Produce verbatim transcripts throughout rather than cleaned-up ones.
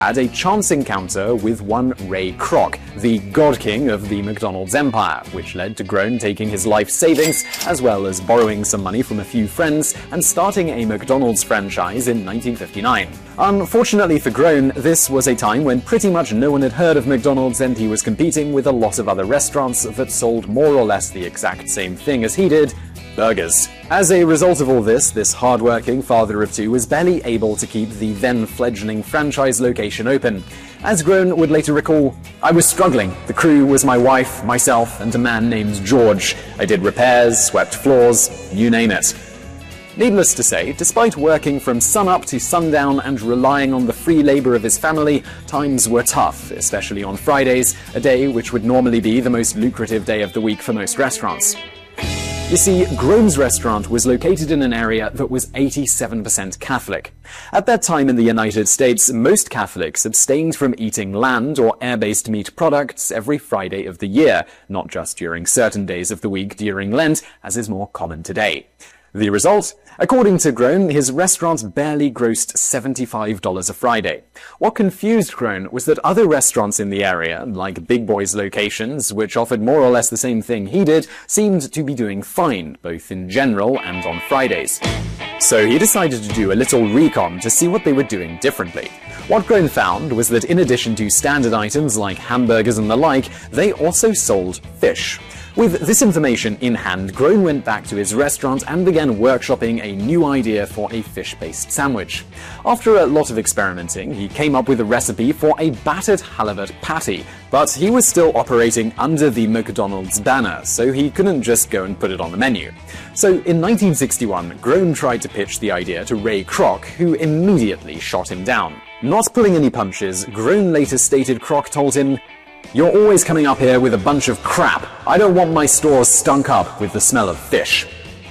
had a chance encounter with one Ray Kroc, the God King of the McDonald's empire, which led to Groen taking his life savings, as well as borrowing some money from a few friends, and starting a McDonald's franchise in nineteen fifty-nine. Unfortunately for Groen, this was a time when pretty much no one had heard of McDonald's, and he was competing with a lot of other restaurants that sold more or less the exact same thing as he did: burgers. As a result of all this, this hard-working father of two was barely able to keep the then-fledgling franchise location open. As Groen would later recall, "I was struggling. The crew was my wife, myself, and a man named George. I did repairs, swept floors, you name it." Needless to say, despite working from sunup to sundown and relying on the free labor of his family, times were tough, especially on Fridays, a day which would normally be the most lucrative day of the week for most restaurants. You see, Groen's restaurant was located in an area that was eighty-seven percent Catholic. At that time in the United States, most Catholics abstained from eating land or air-based meat products every Friday of the year, not just during certain days of the week during Lent, as is more common today. The result? According to Groen, his restaurant barely grossed seventy-five dollars a Friday. What confused Groen was that other restaurants in the area, like Big Boy's locations, which offered more or less the same thing he did, seemed to be doing fine, both in general and on Fridays. So he decided to do a little recon to see what they were doing differently. What Groen found was that in addition to standard items like hamburgers and the like, they also sold fish. With this information in hand, Groen went back to his restaurant and began workshopping a new idea for a fish-based sandwich. After a lot of experimenting, he came up with a recipe for a battered halibut patty, but he was still operating under the McDonald's banner, so he couldn't just go and put it on the menu. So in nineteen sixty-one, Groen tried to pitch the idea to Ray Kroc, who immediately shot him down. Not pulling any punches, Groen later stated Kroc told him, "You're always coming up here with a bunch of crap. I don't want my stores stunk up with the smell of fish."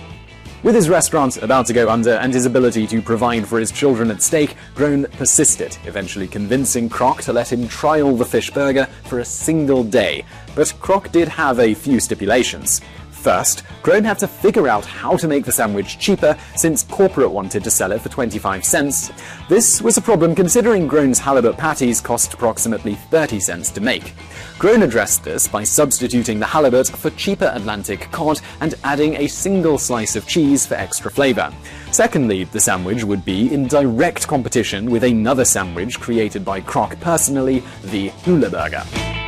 With his restaurant about to go under and his ability to provide for his children at stake, Groen persisted, eventually convincing Kroc to let him trial the fish burger for a single day. But Kroc did have a few stipulations. First, Groen had to figure out how to make the sandwich cheaper, since corporate wanted to sell it for twenty-five cents. This was a problem considering Groen's halibut patties cost approximately thirty cents to make. Groen addressed this by substituting the halibut for cheaper Atlantic cod and adding a single slice of cheese for extra flavor. Secondly, the sandwich would be in direct competition with another sandwich created by Kroc personally, the Hula Burger.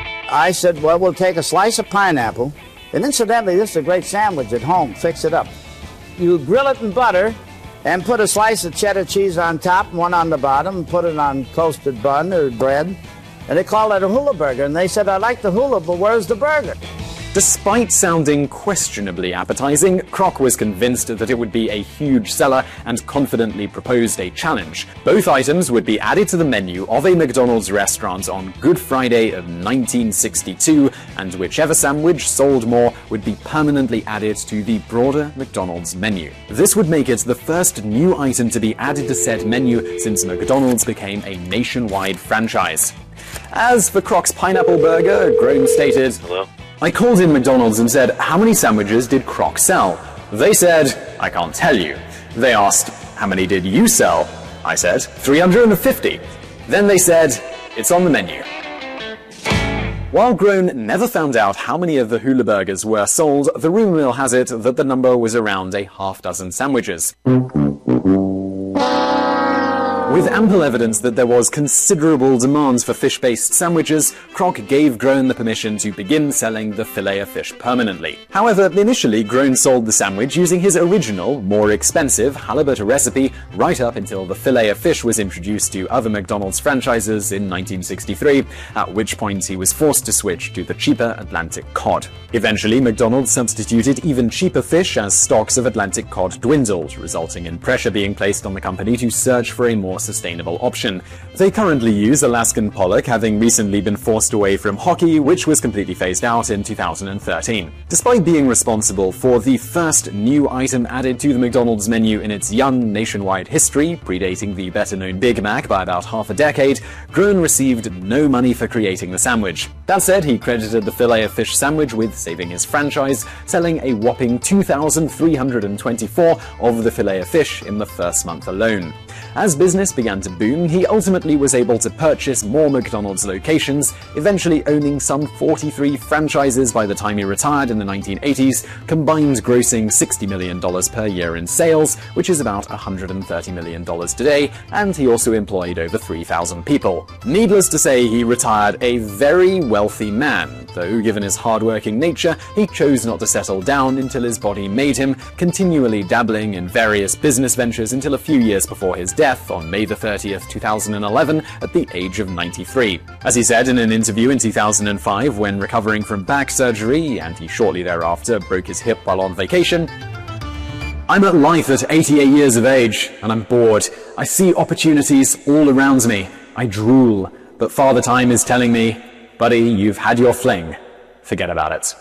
I said, well, we'll take a slice of pineapple. And incidentally, this is a great sandwich at home. Fix it up. You grill it in butter and put a slice of cheddar cheese on top and one on the bottom, and put it on toasted bun or bread. And they call it a hula burger. And they said, I like the hula, but where's the burger? Despite sounding questionably appetizing, Kroc was convinced that it would be a huge seller and confidently proposed a challenge. Both items would be added to the menu of a McDonald's restaurant on Good Friday of nineteen sixty-two, and whichever sandwich sold more would be permanently added to the broader McDonald's menu. This would make it the first new item to be added to said menu since McDonald's became a nationwide franchise. As for Kroc's pineapple burger, Groen stated, "Hello? I called in McDonald's and said, how many sandwiches did Kroc sell? They said, I can't tell you. They asked, how many did you sell? I said, three hundred fifty. Then they said, it's on the menu." While Groen never found out how many of the Hula Burgers were sold, the rumor mill has it that the number was around a half dozen sandwiches. With ample evidence that there was considerable demand for fish-based sandwiches, Kroc gave Groen the permission to begin selling the Filet-O-Fish permanently. However, initially Groen sold the sandwich using his original, more expensive halibut recipe right up until the Filet-O-Fish was introduced to other McDonald's franchises in nineteen sixty-three, at which point he was forced to switch to the cheaper Atlantic cod. Eventually, McDonald's substituted even cheaper fish as stocks of Atlantic cod dwindled, resulting in pressure being placed on the company to search for a more sustainable option. They currently use Alaskan pollock, having recently been forced away from hockey, which was completely phased out in two thousand thirteen. Despite being responsible for the first new item added to the McDonald's menu in its young nationwide history, predating the better-known Big Mac by about half a decade, Groen received no money for creating the sandwich. That said, he credited the Filet-O-Fish sandwich with saving his franchise, selling a whopping two thousand three hundred twenty-four of the Filet-O-Fish in the first month alone. As business business began to boom, he ultimately was able to purchase more McDonald's locations, eventually owning some forty-three franchises by the time he retired in the nineteen eighties, combined grossing sixty million dollars per year in sales, which is about one hundred thirty million dollars today, and he also employed over three thousand people. Needless to say, he retired a very wealthy man, though given his hardworking nature, he chose not to settle down until his body made him, continually dabbling in various business ventures until a few years before his death on May the thirtieth, two thousand eleven, at the age of ninety-three. As he said in an interview in two thousand five when recovering from back surgery, and he shortly thereafter broke his hip while on vacation, "I'm at life at eighty-eight years of age, and I'm bored. I see opportunities all around me. I drool, but Father Time is telling me, buddy, you've had your fling. Forget about it."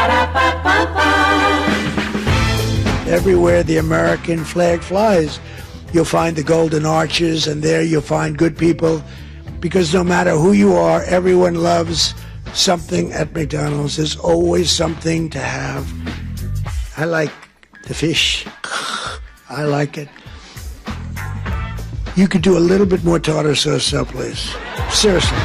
Everywhere the American flag flies, you'll find the golden arches, and there you'll find good people, because no matter who you are, everyone loves something at McDonald's. There's always something to have. I like the fish. I like it. You could do a little bit more tartar sauce, please. Seriously.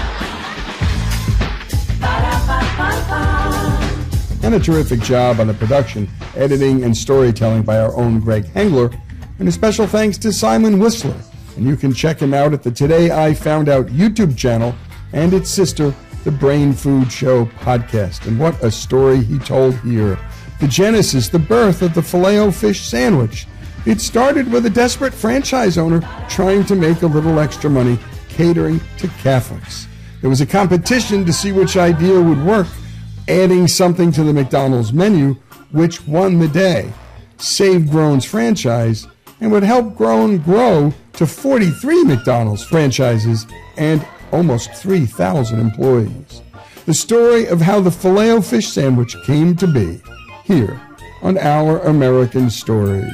And a terrific job on the production, editing, and storytelling by our own Greg Hengler. And a special thanks to Simon Whistler. And you can check him out at the Today I Found Out YouTube channel and its sister, the Brain Food Show podcast. And what a story he told here. The genesis, the birth of the Filet-O-Fish sandwich. It started with a desperate franchise owner trying to make a little extra money catering to Catholics. There was a competition to see which idea would work, adding something to the McDonald's menu, which won the day, saved Grown's franchise, and would help Grown grow to forty-three McDonald's franchises and almost three thousand employees. The story of how the Filet-O-Fish sandwich came to be, here on Our American Stories.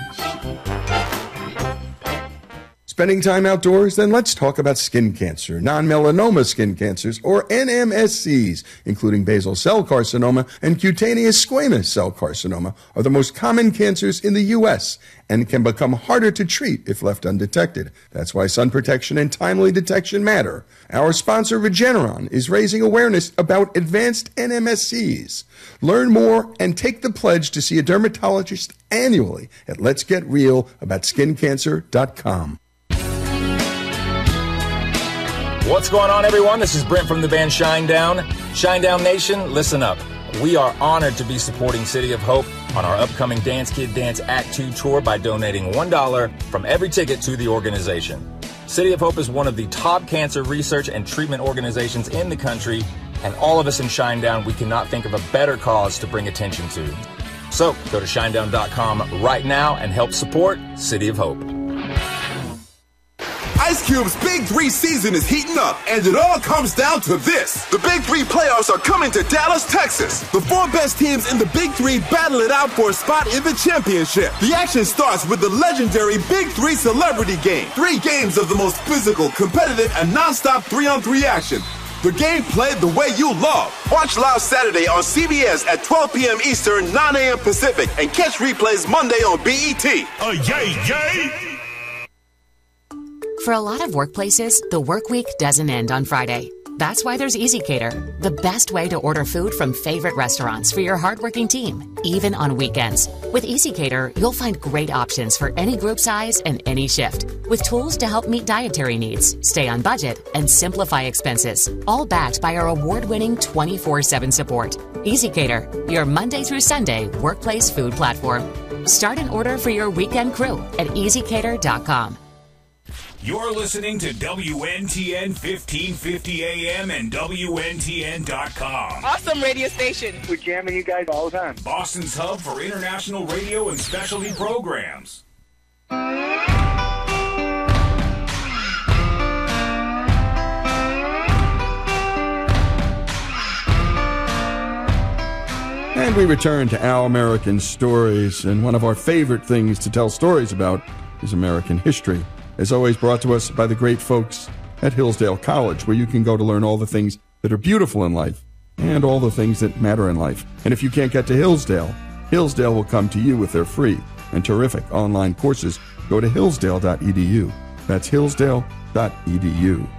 Spending time outdoors? Then let's talk about skin cancer, non-melanoma skin cancers, or N M S Cs, including basal cell carcinoma and cutaneous squamous cell carcinoma, are the most common cancers in the U S and can become harder to treat if left undetected. That's why sun protection and timely detection matter. Our sponsor, Regeneron, is raising awareness about advanced N M S Cs. Learn more and take the pledge to see a dermatologist annually at lets get real about skin cancer dot com. What's going on, everyone? This is Brent from the band Shinedown. Shinedown Nation, listen up. We are honored to be supporting City of Hope on our upcoming Dance Kid Dance Act two tour by donating one dollar from every ticket to the organization. City of Hope is one of the top cancer research and treatment organizations in the country, and all of us in Shinedown, we cannot think of a better cause to bring attention to. So go to shinedown dot com right now and help support City of Hope. Ice Cube's Big Three season is heating up, and it all comes down to this. The Big Three playoffs are coming to Dallas, Texas. The four best teams in the Big Three battle it out for a spot in the championship. The action starts with the legendary Big Three Celebrity Game. Three games of the most physical, competitive, and non-stop three-on-three action. The game played the way you love. Watch live Saturday on C B S at twelve p.m. Eastern, nine a.m. Pacific, and catch replays Monday on B E T. Oh, yay, yay! For a lot of workplaces, the work week doesn't end on Friday. That's why there's EasyCater, the best way to order food from favorite restaurants for your hardworking team, even on weekends. With EasyCater, you'll find great options for any group size and any shift, with tools to help meet dietary needs, stay on budget, and simplify expenses, all backed by our award-winning twenty-four seven support. EasyCater, your Monday through Sunday workplace food platform. Start an order for your weekend crew at easy cater dot com. You're listening to W N T N fifteen fifty A M and W N T N dot com. Awesome radio station. We're jamming you guys all the time. Boston's hub for international radio and specialty programs. And we return to Our American Stories, and one of our favorite things to tell stories about is American history. As always, brought to us by the great folks at Hillsdale College, where you can go to learn all the things that are beautiful in life and all the things that matter in life. And if you can't get to Hillsdale, Hillsdale will come to you with their free and terrific online courses. Go to hillsdale dot e d u. That's hillsdale dot e d u.